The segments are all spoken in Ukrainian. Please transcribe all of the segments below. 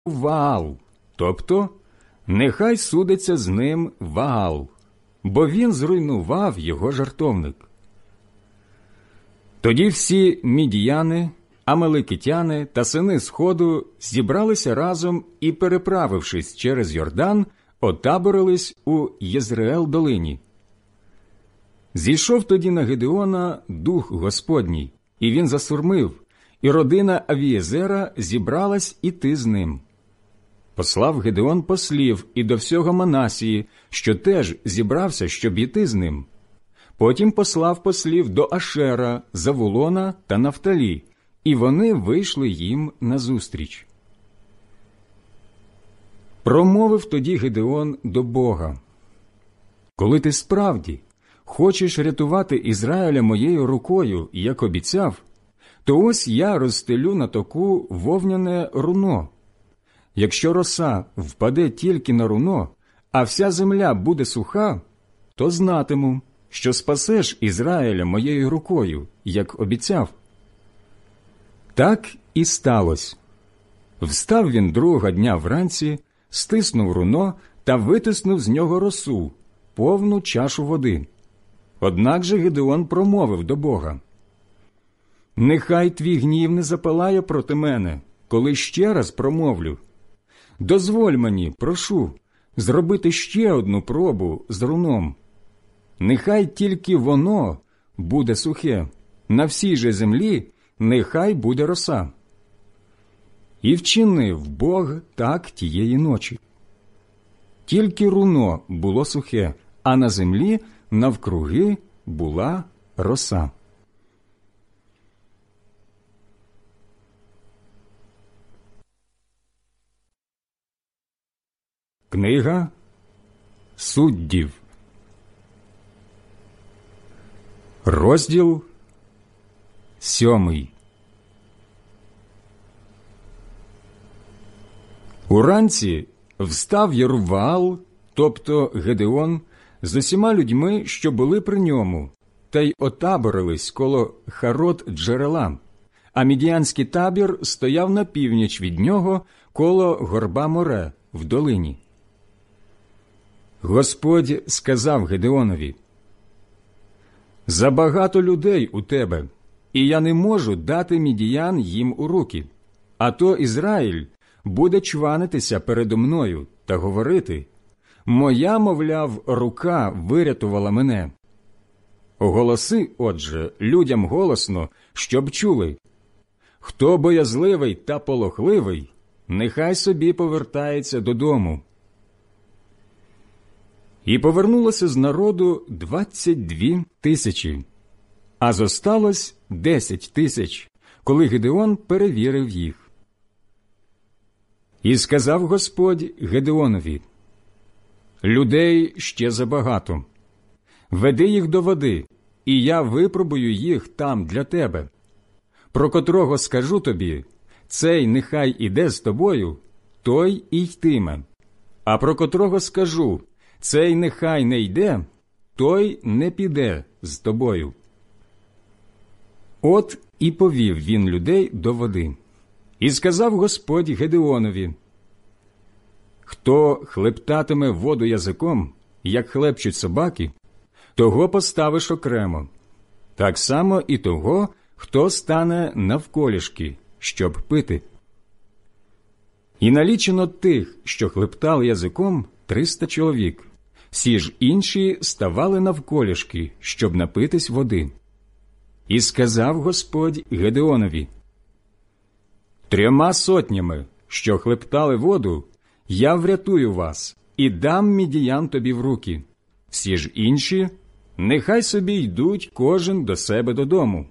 Ваал, тобто нехай судиться з ним Ваал, бо він зруйнував його жертовник. Тоді всі мідіяни, амалекитяни та сини Сходу зібралися разом і, переправившись через Йордан, отаборились у Єзреел-долині. Зійшов тоді на Гедеона дух Господній, і він засурмив, і родина Авієзера зібралась іти з ним. Послав Гедеон послів і до всього Манасії, що теж зібрався, щоб іти з ним. Потім послав послів до Ашера, Завулона та Нафталі, і вони вийшли їм назустріч. Промовив тоді Гедеон до Бога: «Коли ти справді хочеш рятувати Ізраїля моєю рукою, як обіцяв, то ось я розстелю на току вовняне руно. Якщо роса впаде тільки на руно, а вся земля буде суха, то знатиму, що спасеш Ізраїля моєю рукою, як обіцяв». Так і сталося. Встав він другого дня вранці, стиснув руно та витиснув з нього росу, повну чашу води. Однак же Гедеон промовив до Бога: «Нехай твій гнів не запалає проти мене, коли ще раз промовлю. Дозволь мені, прошу, зробити ще одну пробу з руном. Нехай тільки воно буде сухе, на всій же землі нехай буде роса». І вчинив Бог так тієї ночі. Тільки руно було сухе, а на землі навкруги була роса. Книга Суддів, розділ 7. Уранці встав Єруваал, тобто Гедеон, з усіма людьми, що були при ньому, та й отаборились коло Харот-джерела, а мідіянський табір стояв на північ від нього коло горба Море в долині. Господь сказав Гедеонові: «Забагато людей у тебе, і я не можу дати мідіян їм у руки, а то Ізраїль буде чванитися передо мною та говорити: моя, мовляв, рука вирятувала мене. Оголоси, отже, людям голосно, щоб чули: хто боязливий та полохливий, нехай собі повертається додому». І повернулося з народу 22 тисячі, а зосталось 10 тисяч, коли Гедеон перевірив їх. І сказав Господь Гедеонові: «Людей ще забагато. Веди їх до води, і я випробую їх там для тебе. Про котрого скажу тобі: цей нехай іде з тобою, той і йтиме. А про котрого скажу: цей нехай не йде, той не піде з тобою». От і повів він людей до води. І сказав Господь Гедеонові: «Хто хлептатиме воду язиком, як хлепчуть собаки, того поставиш окремо, так само і того, хто стане навколішки, щоб пити». І налічено тих, що хлептали язиком, 300 чоловік, всі ж інші ставали навколішки, щоб напитись води. І сказав Господь Гедеонові: «300 сотнями, що хлептали воду, я врятую вас і дам мідіян тобі в руки. Всі ж інші нехай собі йдуть кожен до себе додому».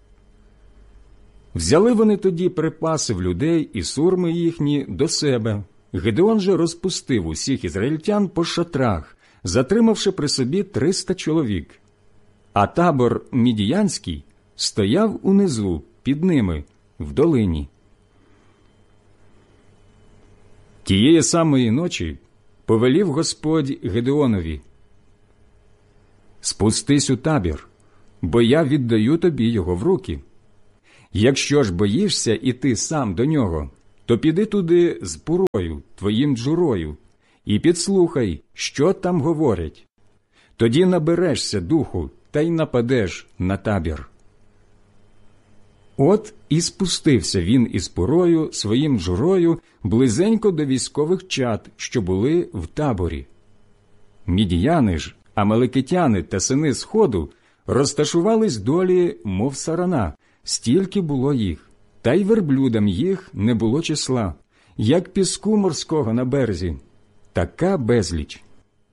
Взяли вони тоді припаси в людей і сурми їхні до себе. Гедеон же розпустив усіх ізраїльтян по шатрах, затримавши при собі 300 чоловік. А табор мідіянський стояв унизу, під ними, в долині. Тієї самої ночі повелів Господь Гедеонові: «Спустись у табір, бо я віддаю тобі його в руки. Якщо ж боїшся іти сам до нього, то піди туди з Пурою, твоїм Джурою, і підслухай, що там говорять. Тоді наберешся духу та й нападеш на табір. От і спустився він із Пурою, своїм Джурою, близенько до військових чад, що були в таборі. Мідіяни ж, амалекитяни та сини Сходу розташувались долі, мов сарана, стільки було їх, та й верблюдам їх не було числа, як піску морського на березі, така безліч.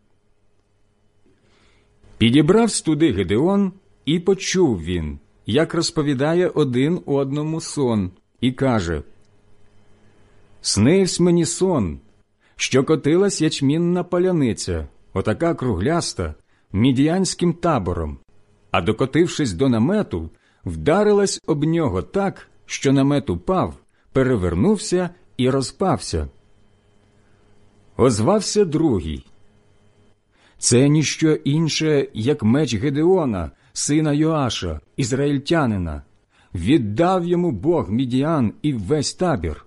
Підібравсь туди Гедеон, і почув він, як розповідає один одному сон, і каже: «Снивсь мені сон, що котилась ячмінна паляниця, отака кругляста, мідіянським табором, а докотившись до намету, вдарилась об нього так, що намет упав, перевернувся і розпався». Озвався другий: «Це ніщо інше, як меч Гедеона, сина Йоаша, ізраїльтянина. Віддав йому Бог Мідіян і весь табір».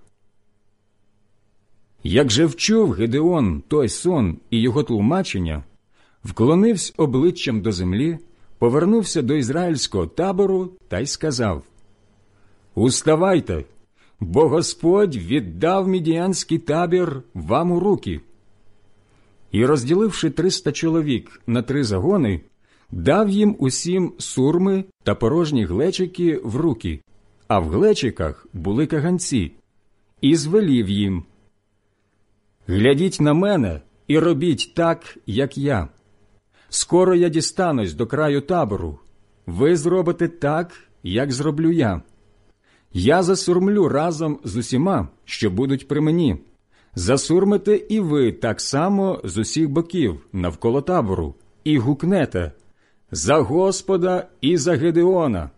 Як же вчув Гедеон той сон і його тлумачення, вклонився обличчям до землі, повернувся до ізраїльського табору та й сказав: «Уставайте, бо Господь віддав мідіянський табір вам у руки». І, розділивши 300 чоловік на 3 загони, дав їм усім сурми та порожні глечики в руки, а в глечиках були каганці, і звелів їм: «Глядіть на мене і робіть так, як я. Скоро я дістанусь до краю табору, ви зробите так, як зроблю я. Я засурмлю разом з усіма, що будуть при мені. Засурмите і ви так само з усіх боків навколо табору, і гукнете: за Господа і за Гедеона».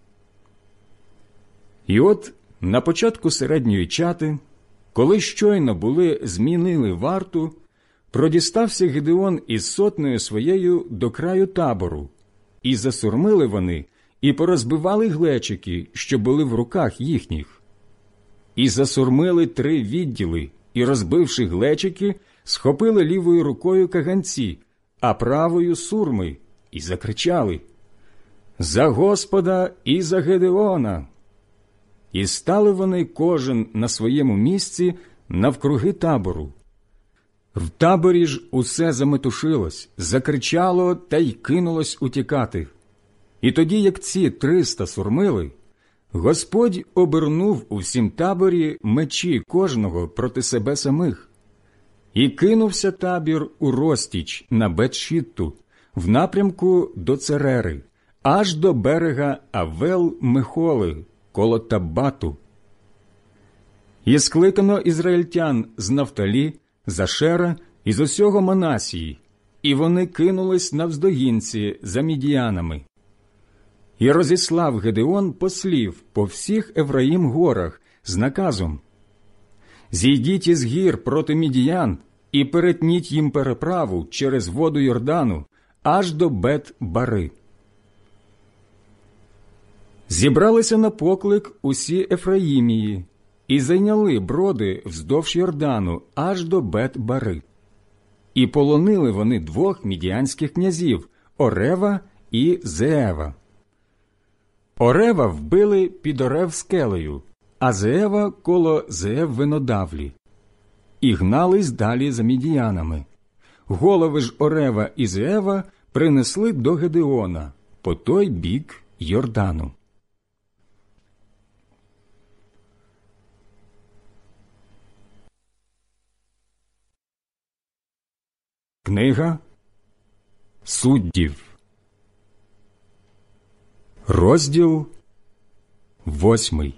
І от на початку середньої чати, коли щойно були змінили варту, продістався Гедеон із сотнею своєю до краю табору, і засурмили вони, і порозбивали глечики, що були в руках їхніх. І засурмили 3 відділи, і, розбивши глечики, схопили лівою рукою каганці, а правою сурми, і закричали: «За Господа і за Гедеона!» І стали вони кожен на своєму місці навкруги табору. В таборі ж усе заметушилось, закричало та й кинулось утікати. І тоді, як ці 300 сурмили, Господь обернув у всім таборі мечі кожного проти себе самих. І кинувся табір у розтіч на Бет-Шітту, в напрямку до Церери, аж до берега Авел-Мехоли, коло Таббату. І скликано ізраїльтян з Нафталі, з Ашера і з усього Манасії, і вони кинулись навздогінці за мідіянами. І розіслав Гедеон послів по всіх Ефраїм горах з наказом: «Зійдіть із гір проти мідіян і перетніть їм переправу через воду Йордану аж до Бет-Бари». Зібралися на поклик усі Ефраїмії і зайняли броди вздовж Йордану аж до Бет-Бари. І полонили вони 2 мідіянських князів – Орева і Зеева. Орева вбили під Орев скелею, а Зеева коло Зеев винодавлі. І гнались далі за мідіянами. Голови ж Орева і Зеева принесли до Гедеона по той бік Йордану. Книга Суддів, розділ 8.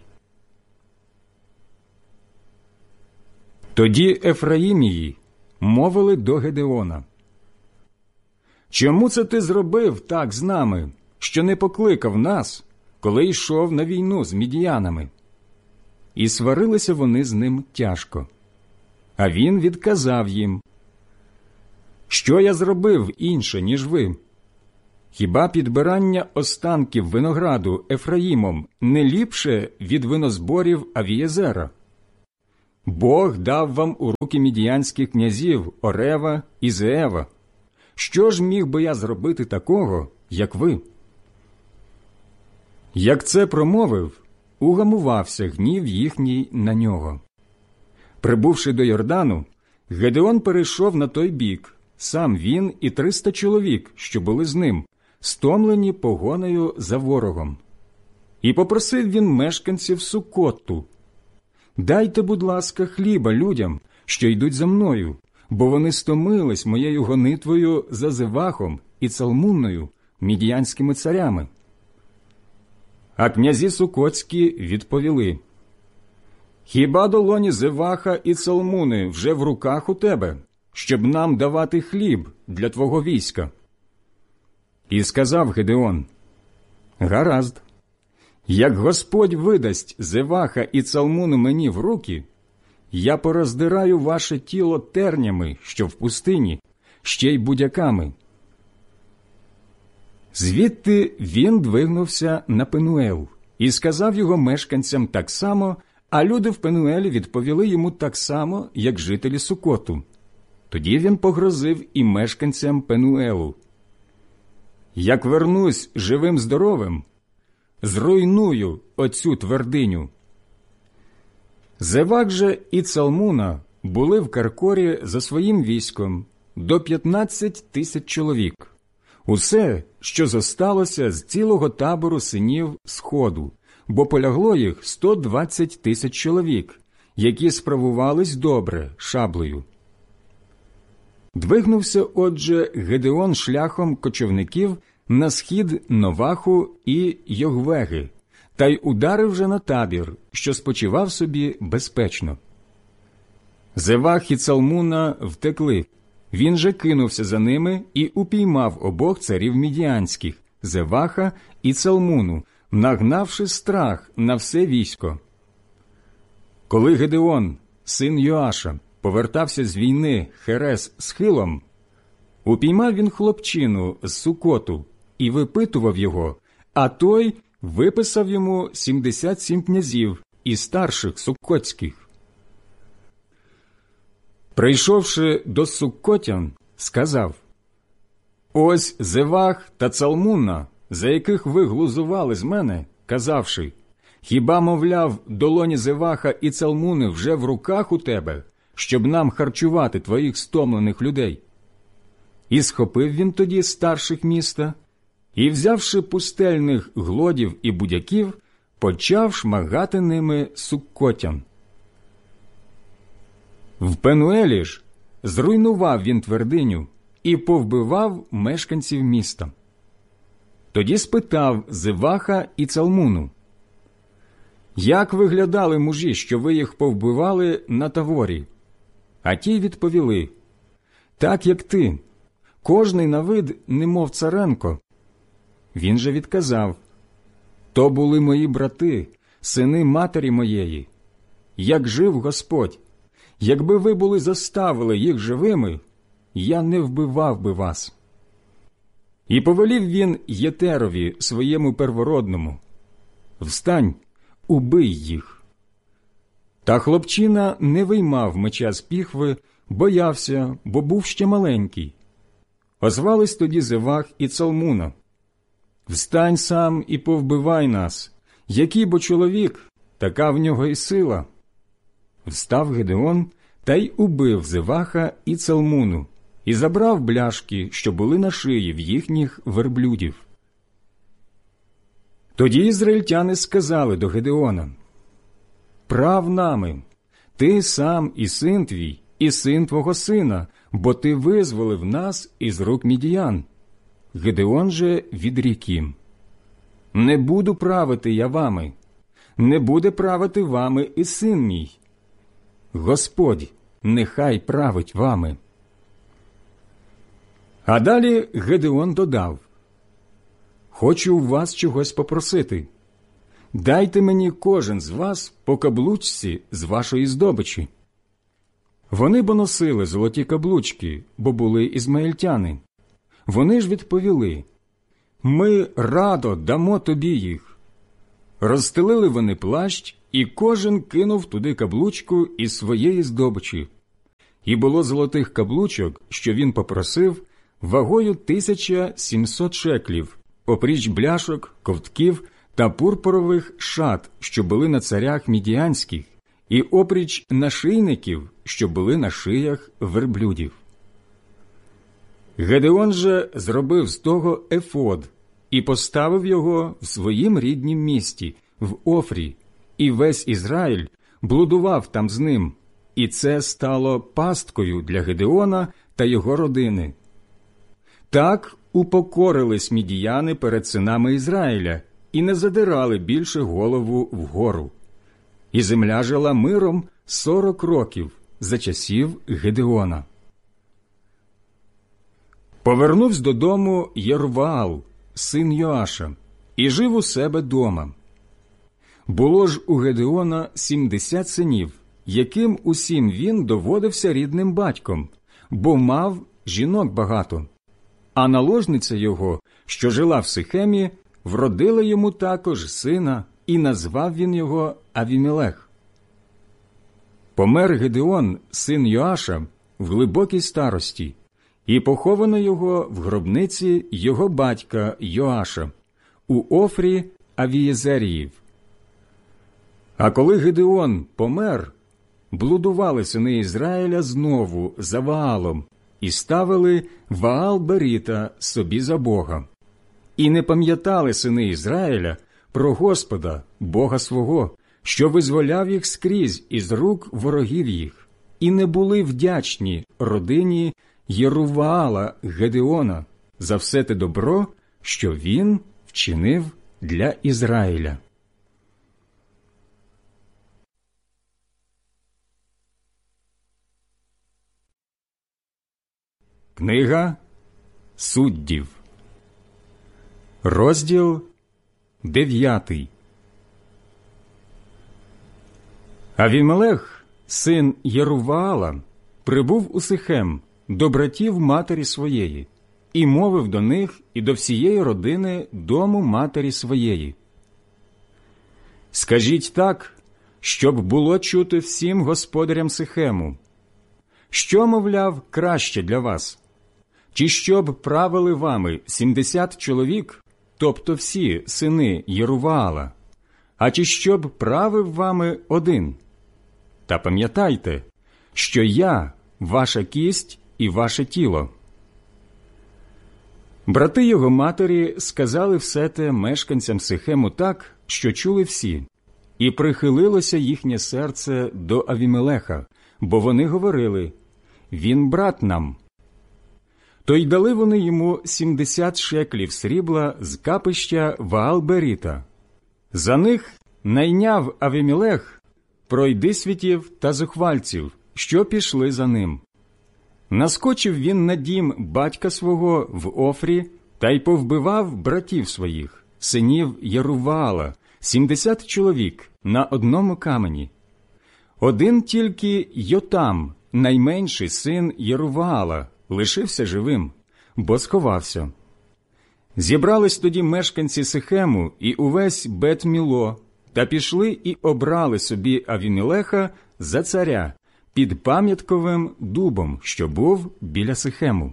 Тоді Ефраїмії мовили до Гедеона: «Чому це ти зробив так з нами, що не покликав нас, коли йшов на війну з мідіянами?» І сварилися вони з ним тяжко. А він відказав їм: «Що я зробив інше, ніж ви? Хіба підбирання останків винограду Ефраїмом не ліпше від винозборів Авієзера? Бог дав вам у руки мідіянських князів Орева і Зеева. Що ж міг би я зробити такого, як ви?» Як це промовив, угамувався гнів їхній на нього. Прибувши до Йордану, Гедеон перейшов на той бік, сам він і 300 чоловік, що були з ним, стомлені погонею за ворогом. І попросив він мешканців Суккоту: «Дайте, будь ласка, хліба людям, що йдуть за мною, бо вони стомились моєю гонитвою за Зевахом і Цалмунною, мідіянськими царями». А князі Суккотські відповіли: «Хіба долоні Зеваха і Цалмуни вже в руках у тебе, щоб нам давати хліб для твого війська?» І сказав Гедеон: «Гаразд, як Господь видасть Зеваха і Цалмуну мені в руки, я пороздираю ваше тіло тернями, що в пустині, ще й будяками». Звідти він двигнувся на Пенуел і сказав його мешканцям так само, а люди в Пенуелі відповіли йому так само, як жителі Сукоту. Тоді він погрозив і мешканцям Пенуелу: «Як вернусь живим-здоровим, зруйную оцю твердиню». Зевах же і Цалмуна були в Каркорі за своїм військом до 15 000 чоловік. Усе, що зосталося з цілого табору синів Сходу, бо полягло їх 120 000 чоловік, які справувались добре шаблею. Двигнувся, отже, Гедеон шляхом кочівників на схід Новаху і Йогвеги, та й ударив же на табір, що спочивав собі безпечно. Зевах і Цалмуна втекли. Він же кинувся за ними і упіймав обох царів мідіянських, Зеваха і Цалмуну, нагнавши страх на все військо. Коли Гедеон, син Йоаша, повертався з війни Херес з Хилом, упіймав він хлопчину з Сукоту і випитував його, а той виписав йому 77 князів і старших суккотських. Прийшовши до суккотян, сказав: «Ось Зевах та Цалмуна, за яких ви глузували з мене, казавши: хіба, мовляв, долоні Зеваха і Цалмуни вже в руках у тебе, щоб нам харчувати твоїх стомлених людей?» І схопив він тоді старших міста, і, взявши пустельних глодів і будяків, почав шмагати ними суккотян. В Пенуелі ж зруйнував він твердиню і повбивав мешканців міста. Тоді спитав Зеваха і Цалмуну: «Як виглядали мужі, що ви їх повбивали на Таворі?» А ті відповіли: «Так, як ти, кожний на вид, немов царенко». Він же відказав: «То були мої брати, сини матері моєї. Як жив Господь, якби ви були заставили їх живими, я не вбивав би вас». І повелів він Єтерові, своєму первородному: «Встань, убий їх». Та хлопчина не виймав меча з піхви, боявся, бо був ще маленький. Озвались тоді Зевах і Цалмуна: «Встань сам і повбивай нас, який бо чоловік, така в нього і сила». Встав Гедеон та й убив Зеваха і Цалмуну, і забрав бляшки, що були на шиї в їхніх верблюдів. Тоді ізраїльтяни сказали до Гедеона: «Прав нами, ти сам і син твій, і син твого сина, бо ти визволив нас із рук мідіян». Гедеон же відрік їм: «Не буду правити я вами, не буде правити вами і син мій. Господь нехай править вами». А далі Гедеон додав: «Хочу у вас чогось попросити. Дайте мені кожен з вас по каблучці з вашої здобичі». Вони бо носили золоті каблучки, бо були ізмаїльтяни. Вони ж відповіли: «Ми радо дамо тобі їх». Розстелили вони плащ і кожен кинув туди каблучку із своєї здобичі. І було золотих каблучок, що він попросив, вагою 1700 шеклів, опріч бляшок, ковтків та пурпурових шат, що були на царях мідіанських, і опріч нашийників, що були на шиях верблюдів. Гедеон же зробив з того ефод і поставив його в своїм ріднім місті, в Офрі, і весь Ізраїль блудував там з ним, і це стало пасткою для Гедеона та його родини. Так упокорились мідіяни перед синами Ізраїля і не задирали більше голову вгору. І земля жила миром 40 років за часів Гедеона. Повернувся додому Єрваал, син Йоаша, і жив у себе дома. Було ж у Гедеона 70 синів, яким усім він доводився рідним батьком, бо мав жінок багато. А наложниця його, що жила в Сихемі, вродила йому також сина, і назвав він його Авімелех. Помер Гедеон, син Йоаша, в глибокій старості, і поховано його в гробниці його батька Йоаша, у Офрі Авієзеріїв. А коли Гедеон помер, блудували сини Ізраїля знову за Ваалом і ставили Ваал-Беріта собі за Бога. І не пам'ятали сини Ізраїля про Господа, Бога свого, що визволяв їх скрізь із рук ворогів їх, і не були вдячні родині Єруваала Гедеона за все те добро, що він вчинив для Ізраїля. Книга Суддів, розділ 9. Авімелех, син Єруваала, прибув у Сихем до братів матері своєї і мовив до них і до всієї родини дому матері своєї: «Скажіть так, щоб було чути всім господарям Сихему. Що, мовляв, краще для вас? Чи щоб правили вами 70 чоловік, тобто всі сини Єруваала, а чи щоб правив вами один? Та пам'ятайте, що я – ваша кість і ваше тіло». Брати його матері сказали все те мешканцям Сихему так, що чули всі, і прихилилося їхнє серце до Авімелеха, бо вони говорили: «Він брат нам». То й дали вони йому 70 шеклів срібла з капища Ваал-Беріта. За них найняв Авімелех пройдисвітів та зухвальців, що пішли за ним. Наскочив він на дім батька свого в Офрі та й повбивав братів своїх, синів Єруваала, 70 чоловік на одному камені. Один тільки Йотам, найменший син Єруваала, лишився живим, бо сховався. Зібрались тоді мешканці Сихему і увесь Бет-Міло, та пішли і обрали собі Авімелеха за царя під пам'ятковим дубом, що був біля Сихему.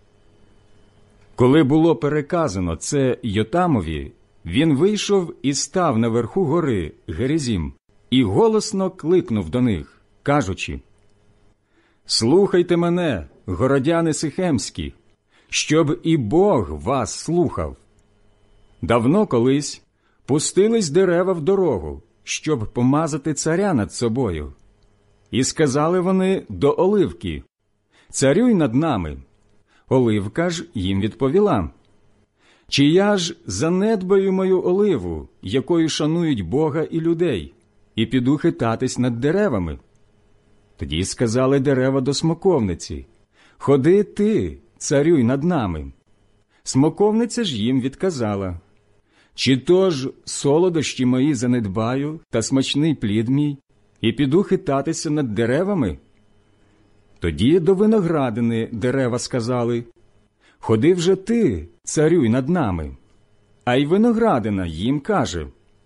Коли було переказано це Йотамові, він вийшов і став наверху гори Герезім і голосно кликнув до них, кажучи: «Слухайте мене, городяни Сихемські, щоб і Бог вас слухав. Давно колись пустились дерева в дорогу, щоб помазати царя над собою. І сказали вони до Оливки: «Царюй над нами». Оливка ж їм відповіла: «Чи я ж занедбаю мою оливу, якою шанують Бога і людей, і піду хитатись над деревами?» Тоді сказали дерева до смоковниці: «Ходи ти, царюй над нами». Смоковниця ж їм відказала: «Чи то ж солодощі мої занедбаю та смачний плід мій, і піду хитатися над деревами?» Тоді до виноградини дерева сказали: «Ходи вже ти, царюй над нами». А й виноградина їм каже: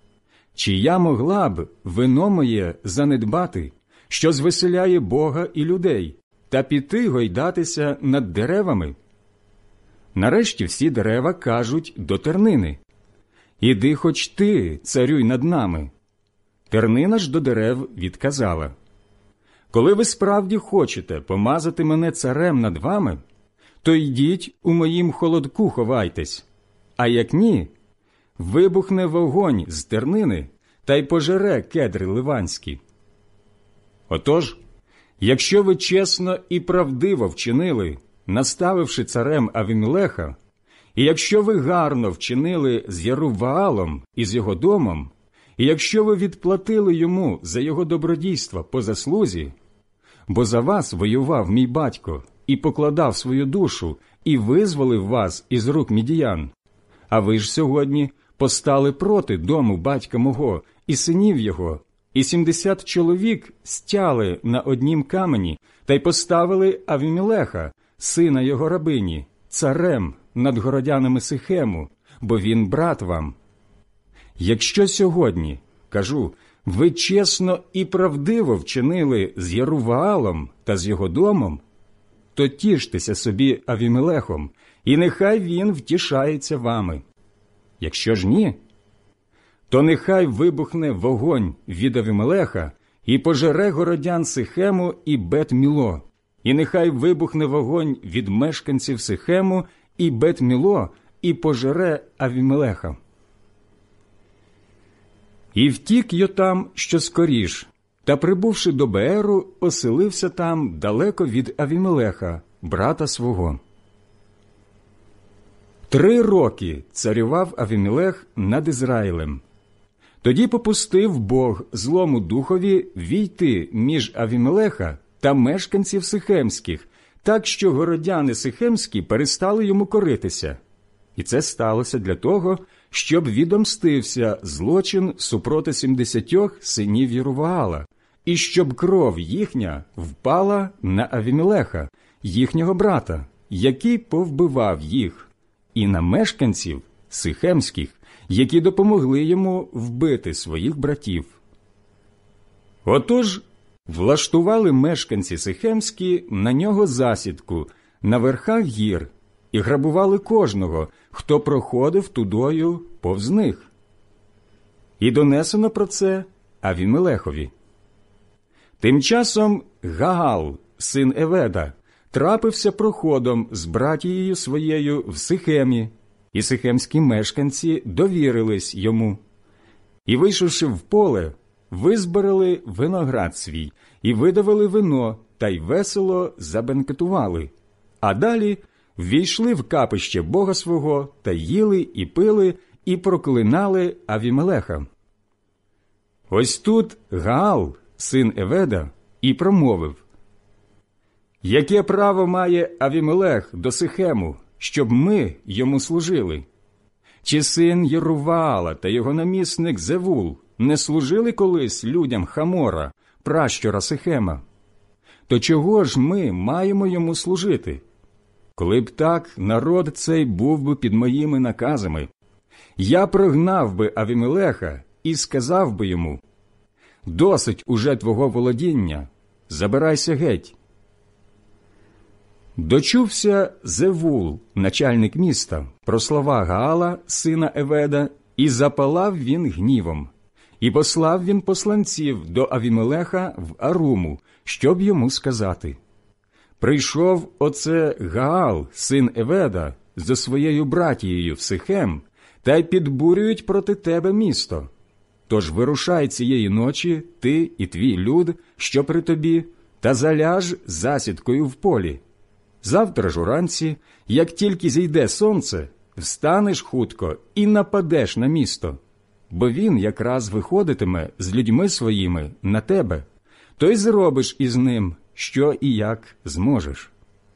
чи я могла б вино моє занедбати, що звеселяє Бога і людей, та піти гойдатися над деревами? Нарешті всі дерева кажуть до тернини: «Іди хоч ти, царюй над нами». Тернина ж до дерев відказала: «Коли ви справді хочете помазати мене царем над вами, то йдіть у моїм холодку ховайтесь, а як ні, вибухне вогонь з тернини та й пожере кедри ливанські. Отож, якщо ви чесно і правдиво вчинили, наставивши царем Авімелеха, і якщо ви гарно вчинили з Єруваалом і з його домом, і якщо ви відплатили йому за його добродійства по заслузі, бо за вас воював мій батько і покладав свою душу, і визволив вас із рук мідіян, а ви ж сьогодні постали проти дому батька мого і синів його, і 70 чоловік стяли на однім камені та й поставили Авімелеха, сина його рабині, царем над городянами Сихему, бо він брат вам. Якщо сьогодні, кажу, ви чесно і правдиво вчинили з Єруваалом та з його домом, то тіштеся собі Авімелехом, і нехай він втішається вами. Якщо ж ні, то нехай вибухне вогонь від Авімелеха і пожере городян Сихему і Бет-Міло, і нехай вибухне вогонь від мешканців Сихему і Бет-Міло і пожере Авімелеха». І втік Йотам що скоріш, та, прибувши до Бееру, оселився там далеко від Авімелеха, брата свого. 3 роки царював Авімелех над Ізраїлем. Тоді попустив Бог злому духові війти між Авімелеха та мешканців Сихемських, так що городяни Сихемські перестали йому коритися. І це сталося для того, щоб відомстився злочин супроти 70 синів Єруваала, і щоб кров їхня впала на Авімелеха, їхнього брата, який повбивав їх, і на мешканців Сихемських, які допомогли йому вбити своїх братів. Отож, влаштували мешканці Сихемські на нього засідку на верхах гір і грабували кожного, хто проходив тудою повз них. І донесено про це Авімелехові. Тим часом Гаал, син Еведа, трапився проходом з братією своєю в Сихемі, і сихемські мешканці довірились йому. І, вийшовши в поле, визбирали виноград свій, і видавали вино, та й весело забенкетували. А далі ввійшли в капище Бога свого, та їли і пили, і проклинали Авімелеха. Ось тут Гаал, син Еведа, і промовив: «Яке право має Авімелех до Сихему, щоб ми йому служили? Чи син Єруваала та його намісник Зевул не служили колись людям Хамора, пращура Сихема? То чого ж ми маємо йому служити? Коли б так, народ цей був би під моїми наказами. Я прогнав би Авімелеха і сказав би йому: досить уже твого володіння, забирайся геть». Дочувся Зевул, начальник міста, про слова Гаала, сина Еведа, і запалав він гнівом. І послав він посланців до Авімелеха в Аруму, щоб йому сказати: «Прийшов оце Гаал, син Еведа, зі своєю братією в Сихем, та й підбурюють проти тебе місто. Тож вирушай цієї ночі, ти і твій люд, що при тобі, та заляж засідкою в полі. Завтра ж уранці, як тільки зійде сонце, встанеш хутко і нападеш на місто, бо він якраз виходитиме з людьми своїми на тебе, то й зробиш із ним, що і як зможеш».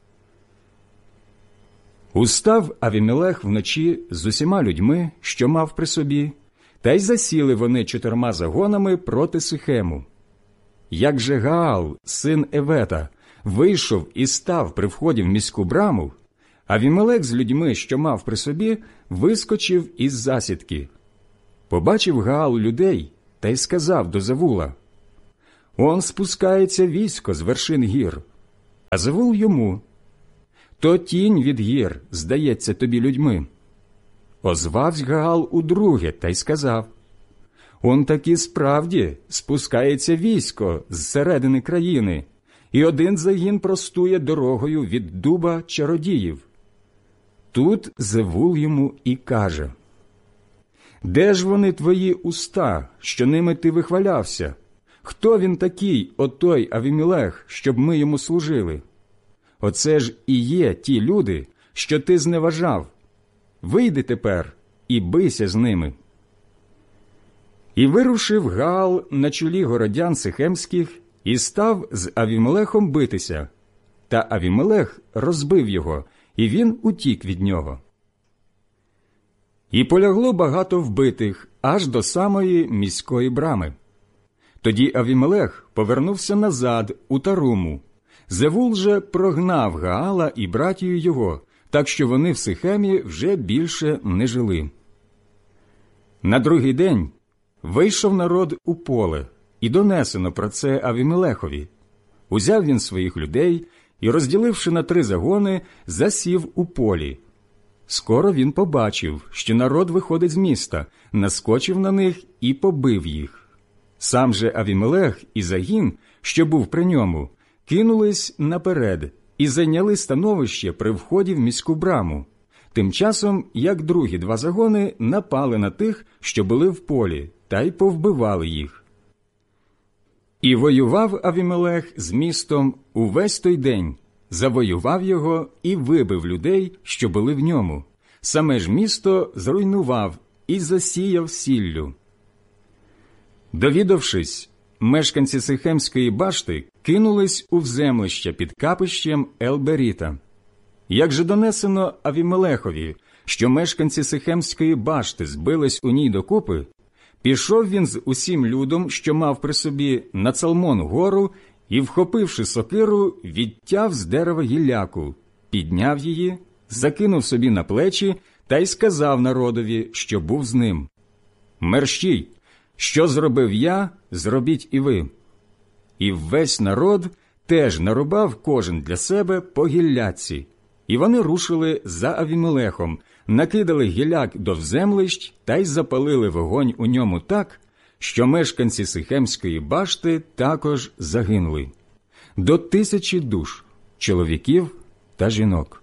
Устав Авімелех вночі з усіма людьми, що мав при собі, та й засіли вони 4 загонами проти Сихему. Як же Гаал, син Евета, вийшов і став при вході в міську браму, Авімелех з людьми, що мав при собі, вискочив із засідки. Побачив Гаал людей та й сказав до Завула: «Он спускається військо з вершин гір». А Завул йому: «То тінь від гір здається тобі людьми». Озвавсь Гаал удруге та й сказав: «Он таки справді спускається військо з середини країни, і один загін простує дорогою від дуба чародіїв». Тут Завул йому і каже: «Де ж вони твої уста, що ними ти вихвалявся? Хто він такий, отой Авімелех, щоб ми йому служили? Оце ж і є ті люди, що ти зневажав. Вийди тепер і бийся з ними». І вирушив Гаал на чолі городян сихемських і став з Авімелехом битися. Та Авімелех розбив його, і він утік від нього. І полягло багато вбитих аж до самої міської брами. Тоді Авімелех повернувся назад у Таруму. Завул же прогнав Гаала і братію його, так що вони в Сихемі вже більше не жили. На другий день вийшов народ у поле, і донесено про це Авімелехові. Узяв він своїх людей і, розділивши на 3 загони, засів у полі. Скоро він побачив, що народ виходить з міста, наскочив на них і побив їх. Сам же Авімелех і загін, що був при ньому, кинулись наперед і зайняли становище при вході в міську браму, тим часом, як другі 2 загони напали на тих, що були в полі, та й повбивали їх. І воював Авімелех з містом увесь той день, завоював його і вибив людей, що були в ньому. Саме ж місто зруйнував і засіяв сіллю. Довідавшись, мешканці Сихемської башти кинулись у вземлище під капищем Елберіта. Як же донесено Авімелехові, що мешканці Сихемської башти збились у ній докупи, пішов він з усім людом, що мав при собі, на Цалмон гору, і, вхопивши сокиру, відтяв з дерева гілляку, підняв її, закинув собі на плечі та й сказав народові, що був з ним: «Мерщій, що зробив я, зробіть і ви». І весь народ теж нарубав кожен для себе по гілляці. І вони рушили за Авімелехом, накидали гіляк до вземлищ та й запалили вогонь у ньому так, що мешканці Сихемської башти також загинули. До 1000 душ, чоловіків та жінок.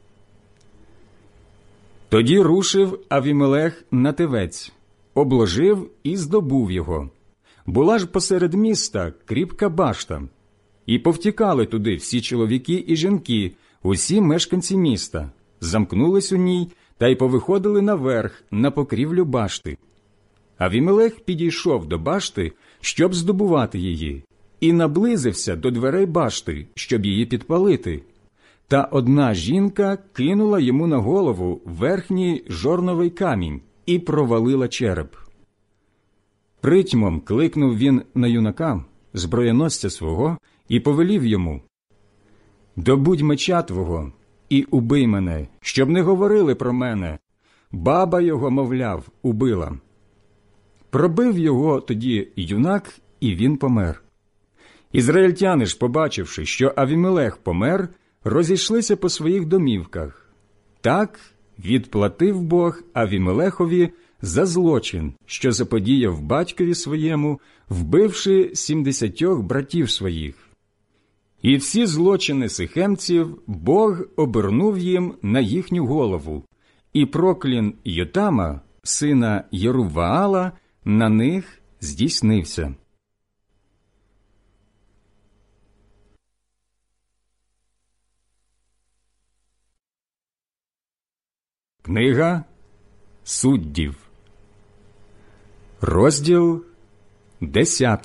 Тоді рушив Авімелех на Тевець, обложив і здобув його. Була ж посеред міста кріпка башта. І повтікали туди всі чоловіки і жінки, усі мешканці міста, замкнулись у ній та й повиходили наверх на покрівлю башти. Авімелех підійшов до башти, щоб здобувати її, і наблизився до дверей башти, щоб її підпалити. Та одна жінка кинула йому на голову верхній жорновий камінь і провалила череп. Притьмом кликнув він на юнака, зброєносця свого, і повелів йому: «Добудь меча твого і убий мене, щоб не говорили про мене. Баба його, мовляв, убила». Пробив його тоді юнак, і він помер. Ізраїльтяни ж, побачивши, що Авімелех помер, розійшлися по своїх домівках. Так відплатив Бог Авімелехові за злочин, що заподіяв батькові своєму, вбивши 70 братів своїх. І всі злочини сихемців Бог обернув їм на їхню голову, і проклін Йотама, сина Єруваала, на них здійснився. Книга Суддів, розділ 10.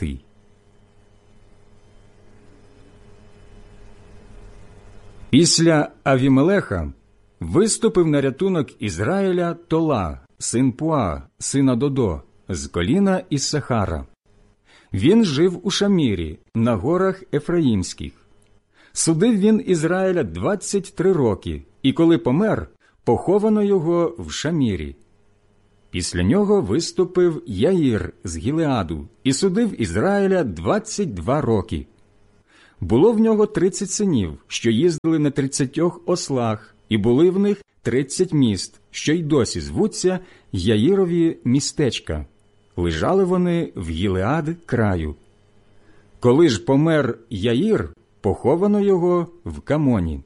Після Авімелеха виступив на рятунок Ізраїля Тола, син Пуа, сина Додо, з коліна Іссахара. Він жив у Шамірі, на горах Ефраїмських. Судив він Ізраїля 23 роки, і коли помер, поховано його в Шамірі. Після нього виступив Яїр з Гілеаду і судив Ізраїля 22 роки. Було в нього 30 синів, що їздили на 30 ослах, і були в них 30 міст, що й досі звуться Яїрові містечка. Лежали вони в Гілеад краю. Коли ж помер Яїр, поховано його в Камоні.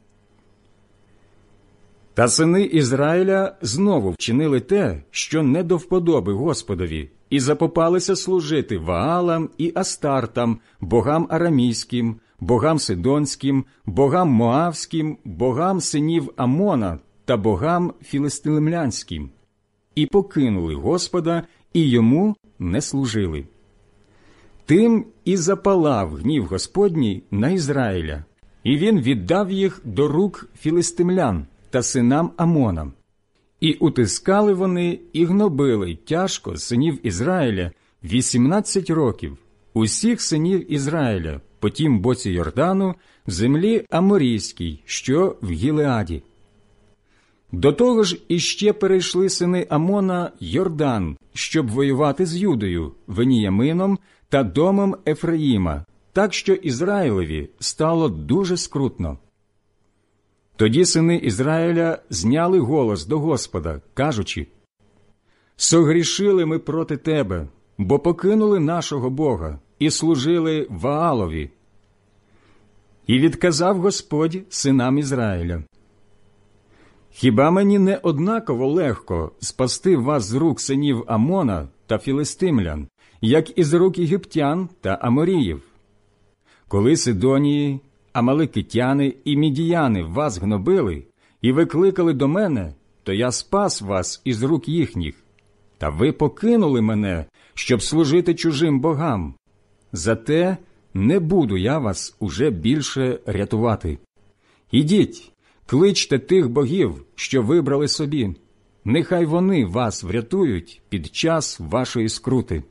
Та сини Ізраїля знову вчинили те, що не до вподоби Господові, і запопалися служити Ваалам і Астартам, богам арамійським, богам сидонським, богам моавським, богам синів Амона та богам філистимлянським. І покинули Господа, і йому не служили. Тим і запалав гнів Господній на Ізраїля, і він віддав їх до рук філистимлян та синам Амонам. І утискали вони, і гнобили тяжко синів Ізраїля 18 років, усіх синів Ізраїля, по тім боці Йордану, в землі Аморійській, що в Гілеаді. До того ж іще перейшли сини Амона Йордан, щоб воювати з Юдою, Веніямином та домом Ефраїма, так що Ізраїлеві стало дуже скрутно. Тоді сини Ізраїля зняли голос до Господа, кажучи: «Согрішили ми проти Тебе, бо покинули нашого Бога і служили Ваалові». І відказав Господь синам Ізраїля: «Хіба мені не однаково легко спасти вас з рук синів Амона та філистимлян, як із рук єгиптян та аморіїв? Коли Сидонії, амалекитяни і мідіяни вас гнобили і викликали до мене, то я спас вас із рук їхніх. Та ви покинули мене, щоб служити чужим богам. Зате не буду я вас уже більше рятувати. Ідіть, кличте тих богів, що вибрали собі. Нехай вони вас врятують під час вашої скрути».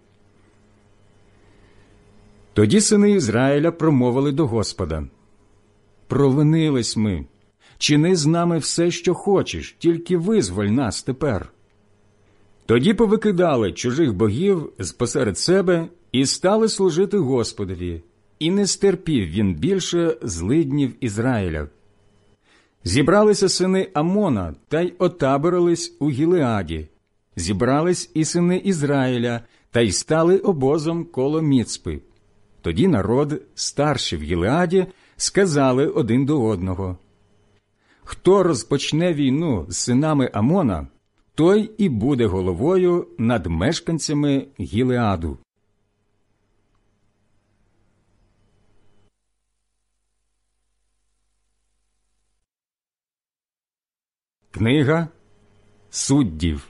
Тоді сини Ізраїля промовили до Господа: «Провинились ми. Чини з нами все, що хочеш, тільки визволь нас тепер». Тоді повикидали чужих богів з-посеред себе і стали служити Господові, і не стерпів він більше злиднів Ізраїля. Зібралися сини Амона та й отаборились у Гілеаді. Зібрались і сини Ізраїля та й стали обозом коло Міцпи. Тоді народ, старші в Гілеаді, сказали один до одного: «Хто розпочне війну з синами Амона, той і буде головою над мешканцями Гілеаду». Книга Суддів,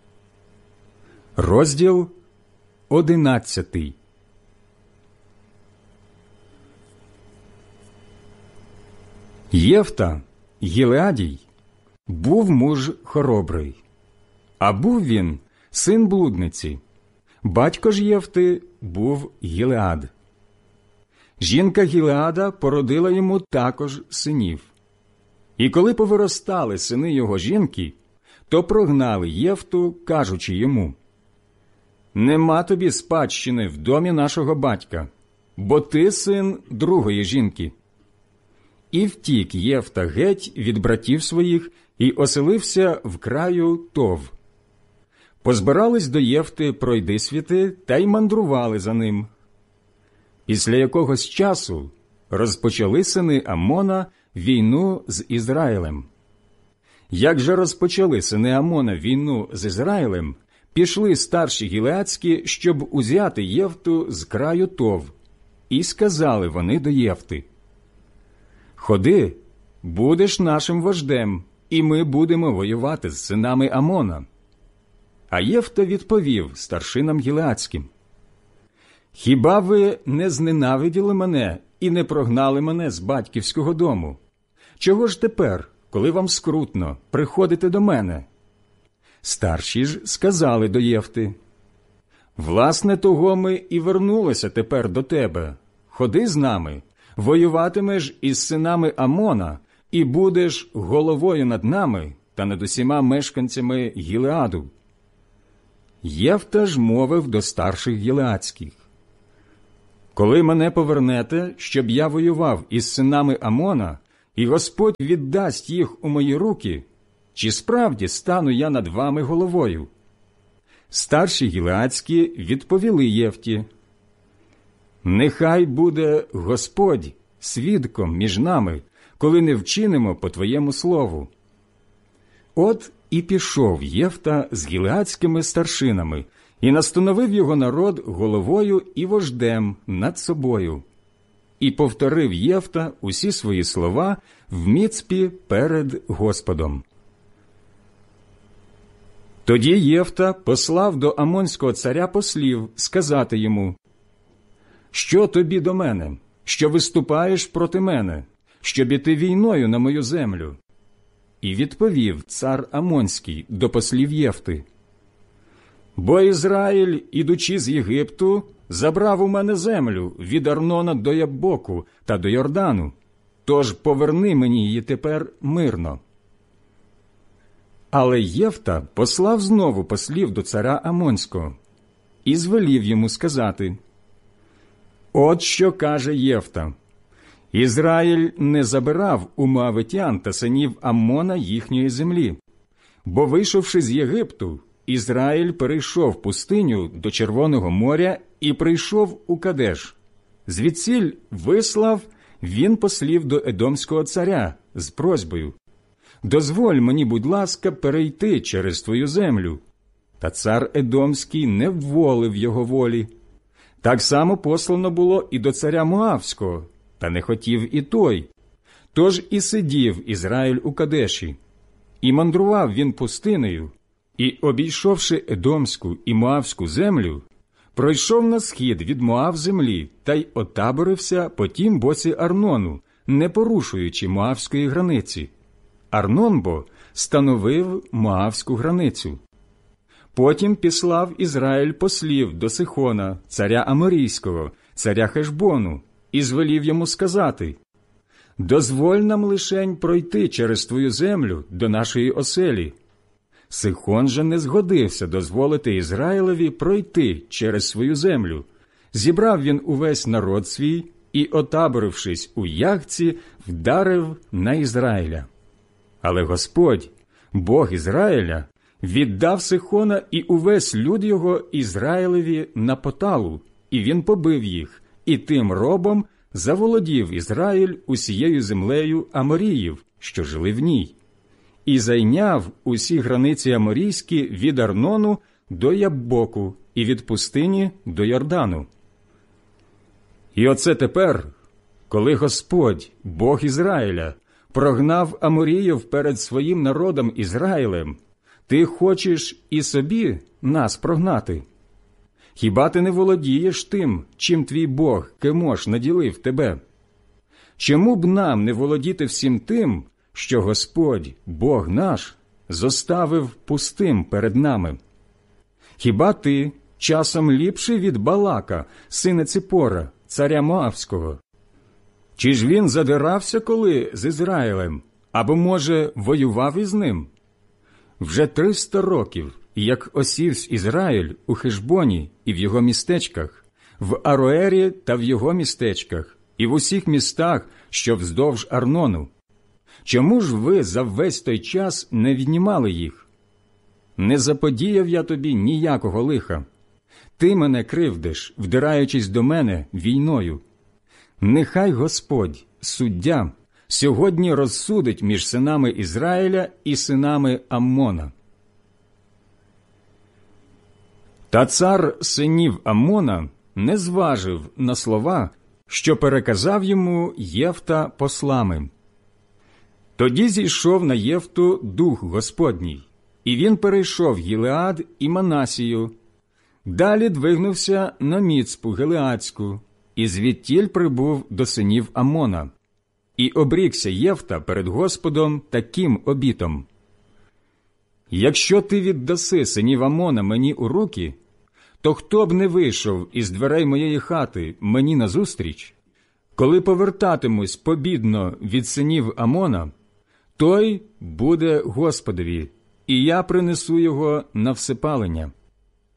розділ 11. Єфта, Гілеадій, був муж хоробрий, а був він син блудниці. Батько ж Єфти був Гілеад. Жінка Гілеада породила йому також синів. І коли повиростали сини його жінки, то прогнали Єфту, кажучи йому: «Нема тобі спадщини в домі нашого батька, бо ти син другої жінки». І втік Єфта геть від братів своїх і оселився в краю Тов. Позбирались до Єфти пройдисвіти та й мандрували за ним. Після якогось часу розпочали сини Амона війну з Ізраїлем. Як же розпочали сини Амона війну з Ізраїлем, пішли старші гілеадські, щоб узяти Єфту з краю Тов. І сказали вони до Єфти: «Ходи, будеш нашим вождем, і ми будемо воювати з синами Амона». А Єфта відповів старшинам гілеадським: «Хіба ви не зненавиділи мене і не прогнали мене з батьківського дому? Чого ж тепер, коли вам скрутно, приходите до мене?» Старші ж сказали до Єфти: «Власне, того ми і вернулися тепер до тебе. Ходи з нами, воюватимеш із синами Амона, і будеш головою над нами та над усіма мешканцями Гілеаду». Єфта ж мовив до старших гілеадських: «Коли мене повернете, щоб я воював із синами Амона, і Господь віддасть їх у мої руки, чи справді стану я над вами головою?» Старші гілеадські відповіли Єфті: «Нехай буде Господь свідком між нами, коли не вчинимо по твоєму слову». От і пішов Єфта з гілеадськими старшинами, і настановив його народ головою і вождем над собою. І повторив Єфта усі свої слова в Міцпі перед Господом. Тоді Єфта послав до Амонського царя послів сказати йому: «Що тобі до мене, що виступаєш проти мене, щоб іти війною на мою землю?» І відповів цар Амонський до послів Єфти: «Бо Ізраїль, ідучи з Єгипту, забрав у мене землю від Арнона до Яббоку та до Йордану, тож поверни мені її тепер мирно». Але Єфта послав знову послів до царя Амонського і звелів йому сказати: «От що каже Єфта: Ізраїль не забирав у моавитян та синів Аммона їхньої землі, бо, вийшовши з Єгипту, Ізраїль перейшов пустиню до Червоного моря і прийшов у Кадеш. Звідсіль вислав він послів до Едомського царя з просьбою: «Дозволь мені, будь ласка, перейти через твою землю». Та цар Едомський не вволив його волі. Так само послано було і до царя Моавського, та не хотів і той. Тож і сидів Ізраїль у Кадеші. І мандрував він пустинею, і, обійшовши Едомську і Моавську землю, пройшов на схід від Моав землі та й отаборився по тім боці Арнону, не порушуючи Моавської границі. Арнон бо становив Моавську границю. Потім післав Ізраїль послів до Сихона, царя Аморійського, царя Хешбону, і звелів йому сказати: «Дозволь нам лишень пройти через твою землю до нашої оселі». Сихон же не згодився дозволити Ізраїлеві пройти через свою землю. Зібрав він увесь народ свій і, отаборившись у Яхці, вдарив на Ізраїля. Але Господь, Бог Ізраїля, віддав Сихона і увесь люд його Ізраїлеві на поталу, і він побив їх, і тим робом заволодів Ізраїль усією землею Аморіїв, що жили в ній, і зайняв усі границі Аморійські від Арнону до Яббоку і від пустині до Йордану. І оце тепер, коли Господь, Бог Ізраїля, прогнав Аморіїв перед своїм народом Ізраїлем, ти хочеш і собі нас прогнати? Хіба ти не володієш тим, чим твій Бог, Кемош, наділив тебе? Чому б нам не володіти всім тим, що Господь, Бог наш, зоставив пустим перед нами? Хіба ти часом ліпший від Балака, сина Ципора, царя Моавського? Чи ж він задирався коли з Ізраїлем, або, може, воював із ним? Вже 300 років, як осівсь Ізраїль у Хешбоні і в його містечках, в Ароері та в його містечках, і в усіх містах, що вздовж Арнону. Чому ж ви за весь той час не віднімали їх? Не заподіяв я тобі ніякого лиха. Ти мене кривдиш, вдираючись до мене війною. Нехай Господь, суддя, сьогодні розсудить між синами Ізраїля і синами Аммона». Та цар синів Аммона не зважив на слова, що переказав йому Єфта послами. Тоді зійшов на Єфту дух Господній, і він перейшов Гілеад і Манасію. Далі двигнувся на Міцпу Гилеадську, і звідтіль прибув до синів Аммона. І обрікся Єфта перед Господом таким обітом: «Якщо ти віддаси синів Аммона мені у руки, то хто б не вийшов із дверей моєї хати мені назустріч, коли повертатимусь побідно від синів Аммона, той буде Господові, і я принесу його на всепалення».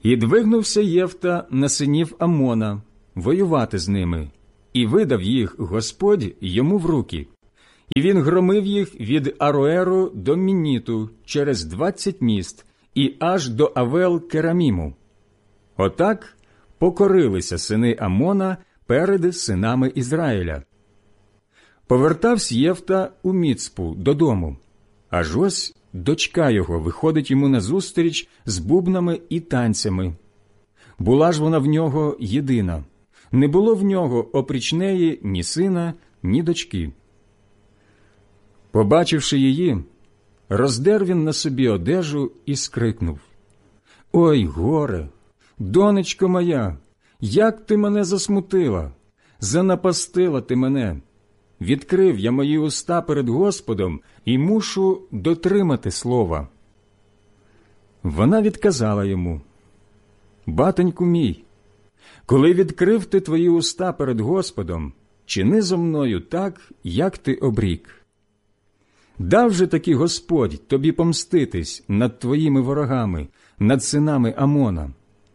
І двигнувся Єфта на синів Амона воювати з ними, і видав їх Господь йому в руки. І він громив їх від Ароеру до Мінніту через 20 міст і аж до Авел-Кераміму. Отак покорилися сини Амона перед синами Ізраїля. Повертався Єфта у Міцпу додому, аж ось дочка його виходить йому назустріч з бубнами і танцями. Була ж вона в нього єдина, не було в нього опріч неї ні сина, ні дочки. Побачивши її, роздер він на собі одежу і скрикнув: «Ой, горе! Донечко моя, як ти мене засмутила! Занапастила ти мене! Відкрив я мої уста перед Господом і мушу дотримати слова». Вона відказала йому: «Батеньку мій, коли відкрив ти твої уста перед Господом, чини зо мною так, як ти обрік. Дав же таки Господь тобі помститись над твоїми ворогами, над синами Амона».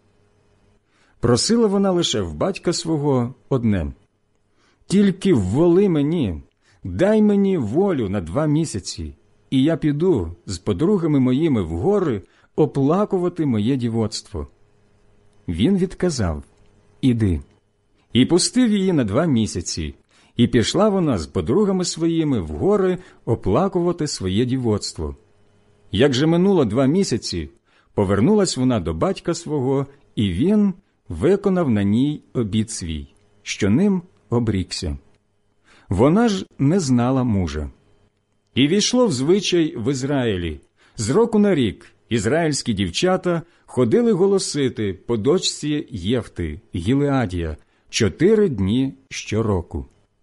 Просила вона лише в батька свого одне: «Тільки вволи мені, дай мені волю на 2 місяці, і я піду з подругами моїми в гори оплакувати моє дівоцтво». Він відказав: «Іди». І пустив її на 2 місяці, і пішла вона з подругами своїми в гори оплакувати своє дівоцтво. Як же минуло 2 місяці, повернулась вона до батька свого, і він виконав на ній обід свій, що ним обрікся. Вона ж не знала мужа. І війшло в звичай в Ізраїлі: з року на рік ізраїльські дівчата ходили голосити по дочці Єфти, Гілеадія, 4 дні щороку.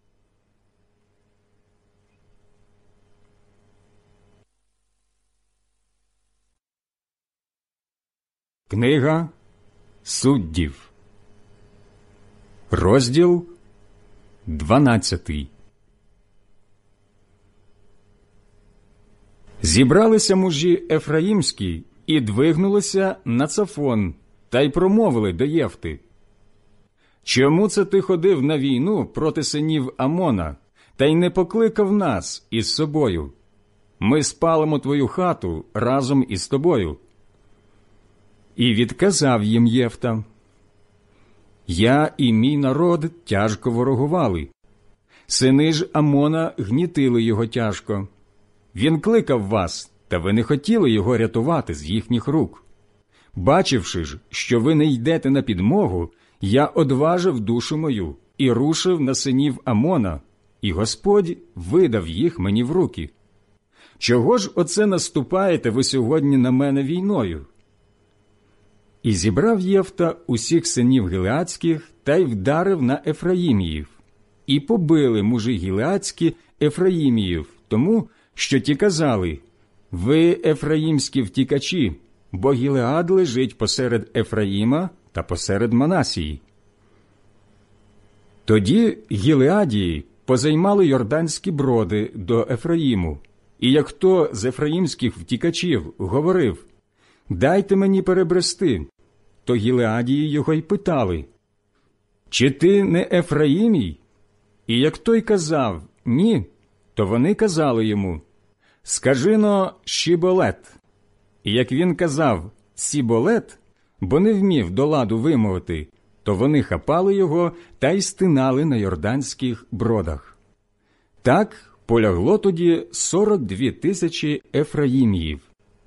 Книга Суддів, розділ 12. Зібралися мужі ефраїмські і двигнулися на Цафон, та й промовили до Єфти: «Чому це ти ходив на війну проти синів Амона, та й не покликав нас із собою? Ми спалимо твою хату разом із тобою». І відказав їм Єфта: «Я і мій народ тяжко ворогували. Сини ж Амона гнітили його тяжко. Він кликав вас, та ви не хотіли його рятувати з їхніх рук. Бачивши ж, що ви не йдете на підмогу, я одважив душу мою і рушив на синів Амона, і Господь видав їх мені в руки. Чого ж оце наступаєте ви сьогодні на мене війною?» І зібрав Єфта усіх синів гілеадських та й вдарив на Ефраїміїв. І побили мужі гілеадські Ефраїміїв, тому що ті казали: «Ви ефраїмські втікачі, бо Гілеад лежить посеред Ефраїма та посеред Манасії». Тоді Гілеадії позаймали йорданські броди до Ефраїму, і як хто з ефраїмських втікачів говорив: «Дайте мені перебрести», то Гілеадії його й питали: «Чи ти не Ефраїмій?» І як той казав «Ні», то вони казали йому: «Скажи-но Шіболет». І як він казав «Сіболет», бо не вмів до ладу вимовити, то вони хапали його та й стинали на йорданських бродах. Так полягло тоді 42 тисячі Ефраїміїв.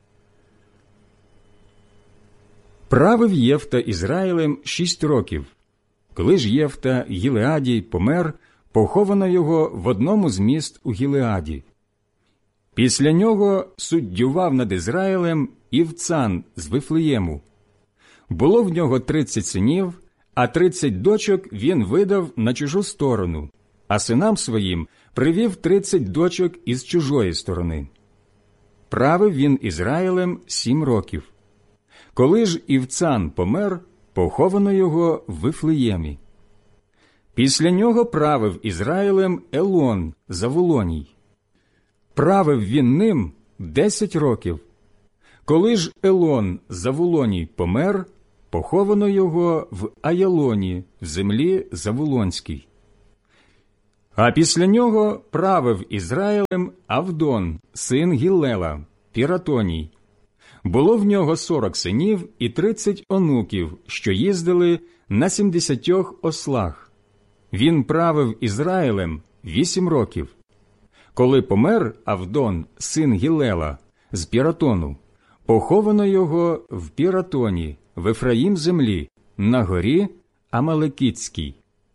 Правив Єфта Ізраїлем 6 років. Коли ж Єфта Гілеадій помер, поховано його в одному з міст у Гілеаді. Після нього суддював над Ізраїлем Івцан з Вифлеєму. Було в нього 30 синів, а 30 дочок він видав на чужу сторону, а синам своїм привів 30 дочок із чужої сторони. Правив він Ізраїлем 7 років. Коли ж Івцан помер, поховано його в Вифлеємі. Після нього правив Ізраїлем Елон Заволоній. Правив він ним 10 років. Коли ж Елон Заволоній помер, поховано його в Аялоні, в землі Завулонській. А після нього правив Ізраїлем Авдон, син Гіллела, Піратоній. Було в нього 40 синів і 30 онуків, що їздили на 70 ослах. Він правив Ізраїлем 8 років. Коли помер Авдон, син Гіллела, з Піратону, поховано його в Піратоні, в Ефраїм землі, на горі Амалекітській.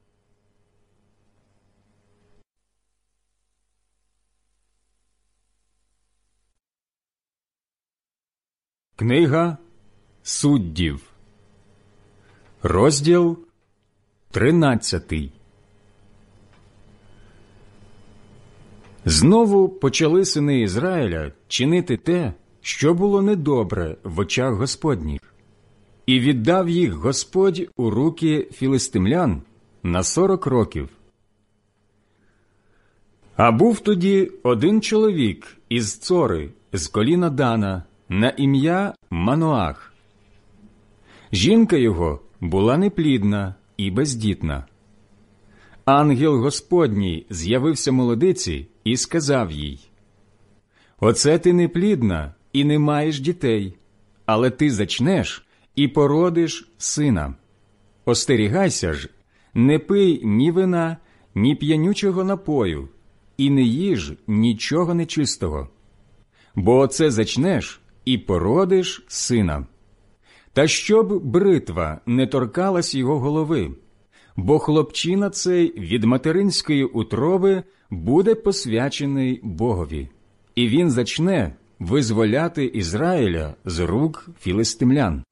Книга Суддів, розділ 13. Знову почали сини Ізраїля чинити те, що було недобре в очах Господніх, і віддав їх Господь у руки філистимлян на 40 років. А був тоді один чоловік із Цори, з коліна Дана, на ім'я Маноах. Жінка його була неплідна і бездітна. Ангел Господній з'явився молодиці і сказав їй: «Оце ти неплідна і не маєш дітей, але ти зачнеш і породиш сина. Остерігайся ж, не пий ні вина, ні п'янючого напою, і не їж нічого нечистого. Бо оце зачнеш і породиш сина. Та щоб бритва не торкалась його голови, бо хлопчина цей від материнської утроби буде посвячений Богові, і він зачне визволяти Ізраїля з рук філистимлян».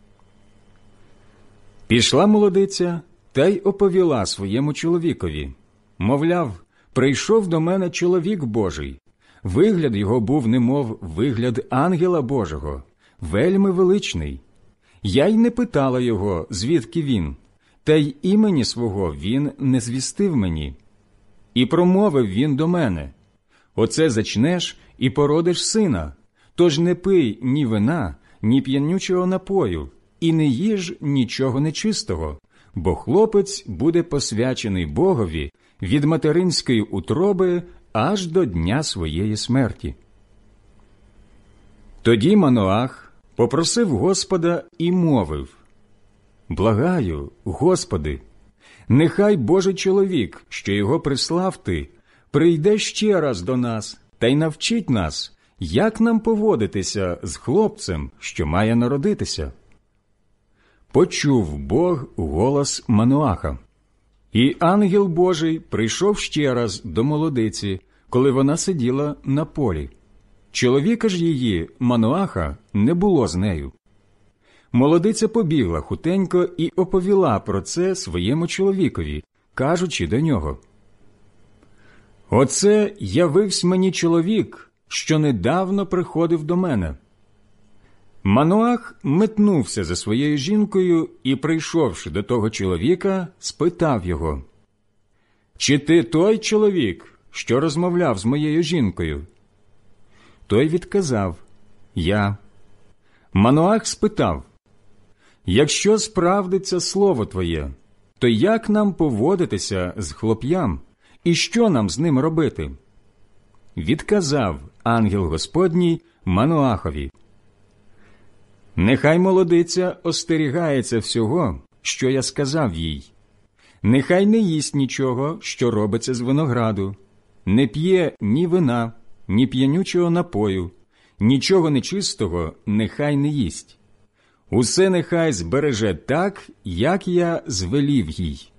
Пішла молодиця та й оповіла своєму чоловікові. Мовляв, прийшов до мене чоловік Божий. Вигляд його був немов вигляд ангела Божого, вельми величний. Я й не питала його, звідки він, та й імені свого він не звістив мені. І промовив він до мене: «Оце зачнеш і породиш сина, тож не пий ні вина, ні п'янючого напою, і не їж нічого нечистого, бо хлопець буде посвячений Богові від материнської утроби аж до дня своєї смерті». Тоді Маноах попросив Господа і мовив: «Благаю, Господи, нехай Божий чоловік, що його прислав ти, прийде ще раз до нас та й навчить нас, як нам поводитися з хлопцем, що має народитися». Почув Бог голос Маноаха. І ангел Божий прийшов ще раз до молодиці, коли вона сиділа на полі. Чоловіка ж її, Маноаха, не було з нею. Молодиця побігла хутенько і оповіла про це своєму чоловікові, кажучи до нього: «Оце явився мені чоловік, що недавно приходив до мене». Маноах метнувся за своєю жінкою і, прийшовши до того чоловіка, спитав його: «Чи ти той чоловік, що розмовляв з моєю жінкою?» Той відказав: «Я». Маноах спитав: «Якщо справдиться слово твоє, то як нам поводитися з хлоп'ям, і що нам з ним робити?» Відказав ангел Господній Маноахові: «Нехай молодиця остерігається всього, що я сказав їй. Нехай не їсть нічого, що робиться з винограду, не п'є ні вина, ні п'янючого напою, нічого нечистого нехай не їсть. Усе нехай збереже так, як я звелів їй».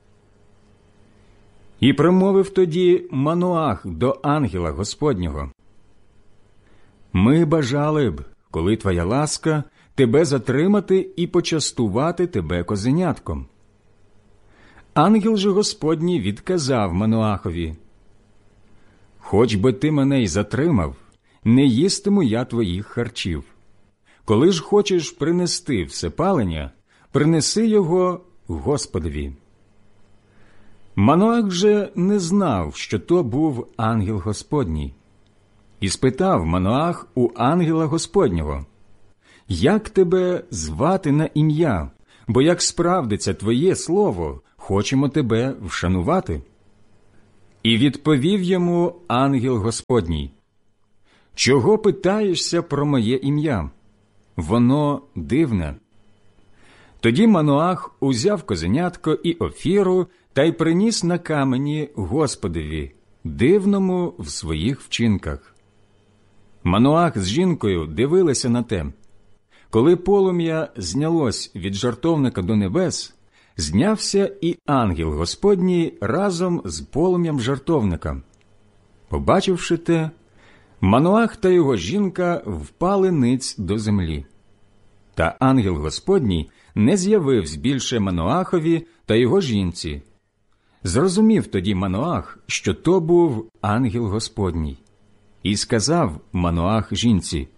І промовив тоді Маноах до ангела Господнього: «Ми бажали б, коли твоя ласка, тебе затримати і почастувати тебе козенятком». Ангел же Господній відказав Маноахові: «Хоч би ти мене й затримав, не їстиму я твоїх харчів. Коли ж хочеш принести всепалення, принеси його Господові». Маноах же не знав, що то був ангел Господній. І спитав Маноах у ангела Господнього: як тебе звати на ім'я, бо як справдиться твоє слово, хочемо тебе вшанувати». І відповів йому ангел Господній: «Чого питаєшся про моє ім'я? Воно дивне». Тоді Маноах узяв козенятко і Офіру та й приніс на камені Господові, дивному в своїх вчинках. Маноах з жінкою дивилися на те. Коли полум'я знялось від жертовника до небес, знявся і ангел Господній разом з полум'ям жертовника. Побачивши те, Маноах та його жінка впали ниць до землі. Та ангел Господній не з'явився більше Маноахові та його жінці. Зрозумів тоді Маноах, що то був ангел Господній. І сказав Маноах жінці: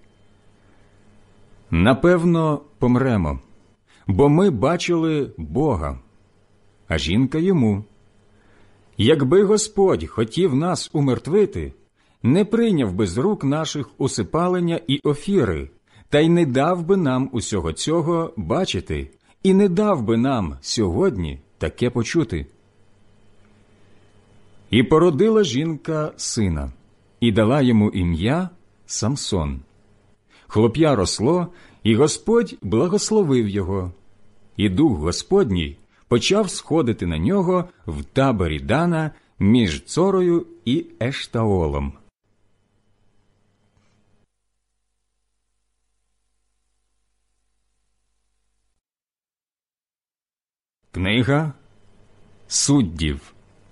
«Напевно, помремо, бо ми бачили Бога». А жінка йому: «Якби Господь хотів нас умертвити, не прийняв би з рук наших усипалення і Офіри, та й не дав би нам усього цього бачити, і не дав би нам сьогодні таке почути». І породила жінка сина, і дала йому ім'я Самсон. Хлоп'я росло, і Господь благословив його. І Дух Господній почав сходити на нього в таборі Дана між Цорою і Ештаолом. Книга Суддів,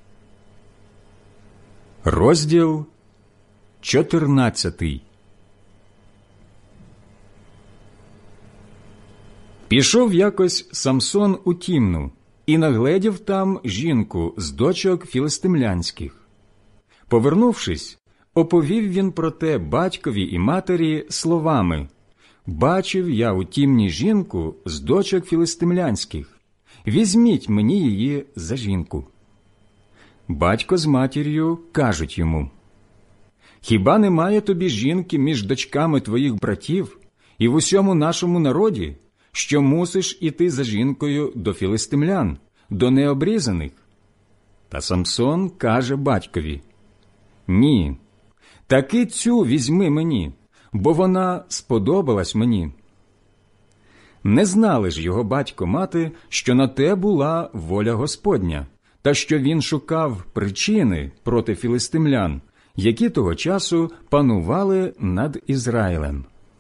розділ 14. Пішов якось Самсон у Тімну і нагледів там жінку з дочок філистимлянських. Повернувшись, оповів він про те батькові і матері словами: «Бачив я у Тімні жінку з дочок філистимлянських. Візьміть мені її за жінку». Батько з матір'ю кажуть йому: «Хіба немає тобі жінки між дочками твоїх братів і в усьому нашому народі, що мусиш іти за жінкою до філистимлян, до необрізаних?» Та Самсон каже батькові: «Ні, таки цю візьми мені, бо вона сподобалась мені». Не знали ж його батько-мати, що на те була воля Господня, та що він шукав причини проти філистимлян, які того часу панували над Ізраїлем.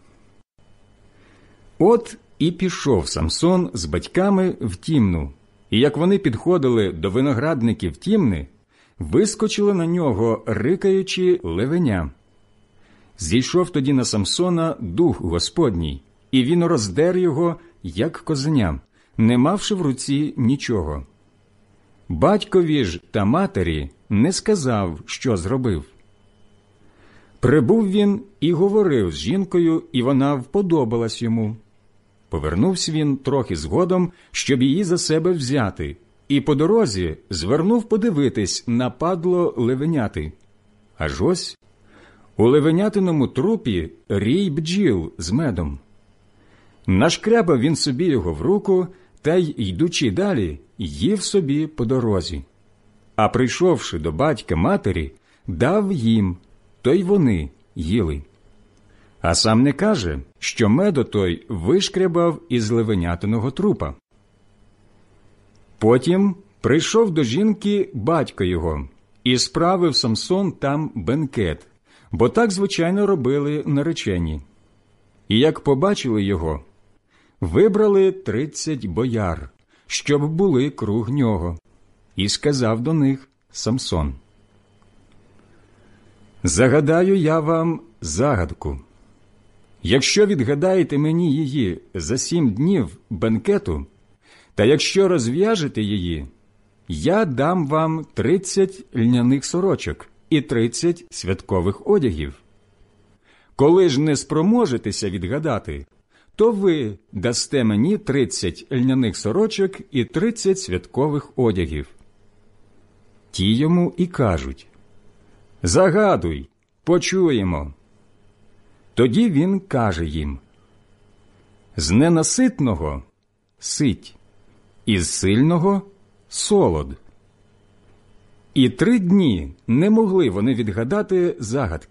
От і пішов Самсон з батьками в Тімну, і як вони підходили до виноградників Тімни, вискочило на нього, рикаючи, левеня. Зійшов тоді на Самсона Дух Господній, і він роздер його, як козеня, не мавши в руці нічого. Батькові ж та матері не сказав, що зробив. Прибув він і говорив з жінкою, і вона вподобалась йому. Повернувся він трохи згодом, щоб її за себе взяти, і по дорозі звернув подивитись на падло левеняти. Аж ось у левенятиному трупі рій бджіл з медом. Нашкрябав він собі його в руку, та й, йдучи далі, їв собі по дорозі. А прийшовши до батька матері, дав їм, то й вони їли. А сам не каже, що медо той вишкрябав із левенятиного трупа. Потім прийшов до жінки батько його, і справив Самсон там бенкет, бо так, звичайно, робили наречені. І як побачили його, вибрали 30 бояр, щоб були круг нього, і сказав до них Самсон: «Загадаю я вам загадку. Якщо відгадаєте мені її за 7 днів бенкету, та якщо розв'яжете її, я дам вам 30 льняних сорочок і 30 святкових одягів. Коли ж не спроможетеся відгадати, то ви дасте мені 30 льняних сорочок і 30 святкових одягів». Ті йому і кажуть: «Загадуй, почуємо». Тоді він каже їм: З ненаситного – сить, із сильного – солод. І 3 дні не могли вони відгадати загадки.